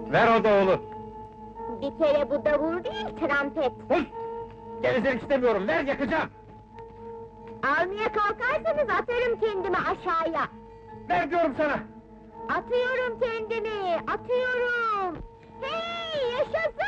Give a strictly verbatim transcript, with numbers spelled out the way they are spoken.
Ver o davulu! Bir kere bu davul değil, trampet! Hıh! Gevezelik istemiyorum, ver yakacağım! Almaya kalkarsanız atarım kendimi aşağıya! Ver diyorum sana! Atıyorum kendimi, atıyorum! Hey, yaşasın!